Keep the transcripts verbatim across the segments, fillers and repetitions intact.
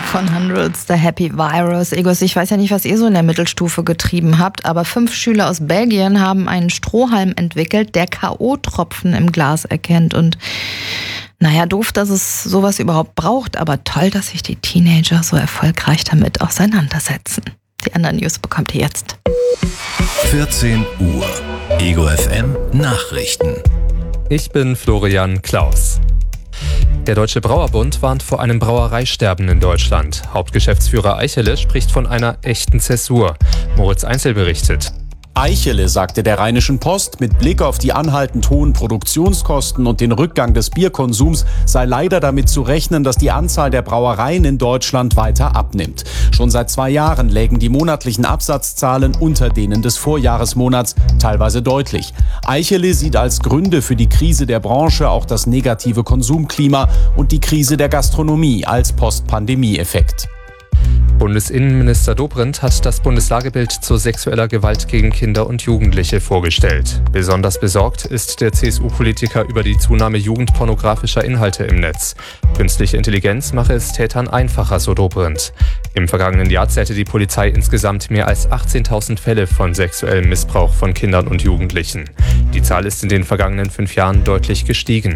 von Hundreds, The Happy Virus. Egos, ich weiß ja nicht, was ihr so in der Mittelstufe getrieben habt, aber fünf Schüler aus Belgien haben einen Strohhalm entwickelt, der K O-Tropfen im Glas erkennt. Und naja, doof, dass es sowas überhaupt braucht, aber toll, dass sich die Teenager so erfolgreich damit auseinandersetzen. Die anderen News bekommt ihr jetzt. vierzehn Uhr. Ego F M Nachrichten. Ich bin Florian Klaus. Der Deutsche Brauerbund warnt vor einem Brauereisterben in Deutschland. Hauptgeschäftsführer Eichele spricht von einer echten Zäsur. Moritz Einzel berichtet. Eichele sagte der Rheinischen Post, mit Blick auf die anhaltend hohen Produktionskosten und den Rückgang des Bierkonsums sei leider damit zu rechnen, dass die Anzahl der Brauereien in Deutschland weiter abnimmt. Schon seit zwei Jahren lägen die monatlichen Absatzzahlen unter denen des Vorjahresmonats, teilweise deutlich. Eichele sieht als Gründe für die Krise der Branche auch das negative Konsumklima und die Krise der Gastronomie als Post-Pandemie-Effekt. Bundesinnenminister Dobrindt hat das Bundeslagebild zu sexueller Gewalt gegen Kinder und Jugendliche vorgestellt. Besonders besorgt ist der C S U-Politiker über die Zunahme jugendpornografischer Inhalte im Netz. Künstliche Intelligenz mache es Tätern einfacher, so Dobrindt. Im vergangenen Jahr zählte die Polizei insgesamt mehr als achtzehntausend Fälle von sexuellem Missbrauch von Kindern und Jugendlichen. Die Zahl ist in den vergangenen fünf Jahren deutlich gestiegen.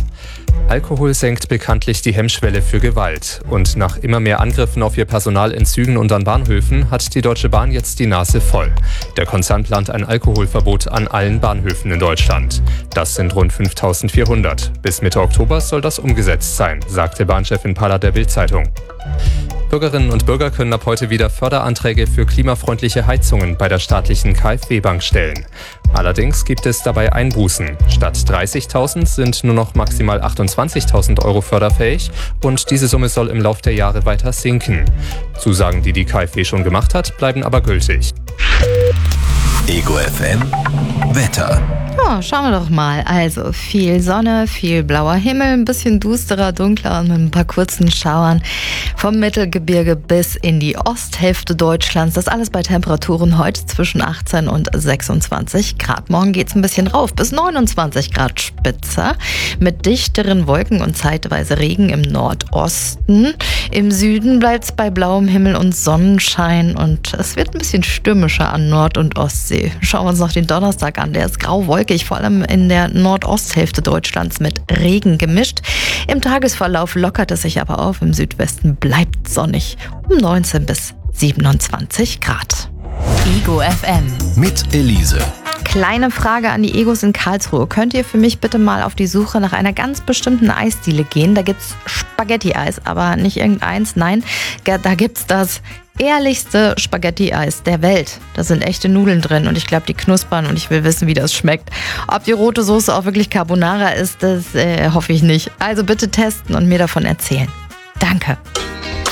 Alkohol senkt bekanntlich die Hemmschwelle für Gewalt. Und nach immer mehr Angriffen auf ihr Personal in Zügen und an Bahnhöfen hat die Deutsche Bahn jetzt die Nase voll. Der Konzern plant ein Alkoholverbot an allen Bahnhöfen in Deutschland. Das sind rund fünftausendvierhundert. Bis Mitte Oktober soll das umgesetzt sein, sagte Bahnchefin Palla der Bild-Zeitung. Bürgerinnen und Bürger können ab heute wieder Förderanträge für klimafreundliche Heizungen bei der staatlichen K f W-Bank stellen. Allerdings gibt es dabei Einbußen. Statt dreißigtausend sind nur noch maximal achtundzwanzigtausend Euro förderfähig und diese Summe soll im Lauf der Jahre weiter sinken. Zusagen, die die K f W schon gemacht hat, bleiben aber gültig. Ego F M Wetter. Ja, schauen wir doch mal. Also viel Sonne, viel blauer Himmel, ein bisschen dusterer, dunkler und mit ein paar kurzen Schauern vom Mittelgebirge bis in die Osthälfte Deutschlands. Das alles bei Temperaturen heute zwischen achtzehn und sechsundzwanzig Grad. Morgen geht's ein bisschen rauf, bis neunundzwanzig Grad spitzer, mit dichteren Wolken und zeitweise Regen im Nordosten. Im Süden bleibt's bei blauem Himmel und Sonnenschein und es wird ein bisschen stürmischer an Nord- und Ostsee. Schauen wir uns noch den Donnerstag an. Der ist grau-wolkig, vor allem in der Nordosthälfte Deutschlands mit Regen gemischt. Im Tagesverlauf lockert es sich aber auf. Im Südwesten bleibt sonnig um neunzehn bis siebenundzwanzig Grad. Ego F M mit Elise. Kleine Frage an die Egos in Karlsruhe. Könnt ihr für mich bitte mal auf die Suche nach einer ganz bestimmten Eisdiele gehen? Da gibt's Spaghetti-Eis, aber nicht irgendeins. Nein, da gibt's das ehrlichste Spaghetti-Eis der Welt. Da sind echte Nudeln drin und ich glaube, die knuspern und ich will wissen, wie das schmeckt. Ob die rote Soße auch wirklich Carbonara ist, das äh, hoffe ich nicht. Also bitte testen und mir davon erzählen. Danke.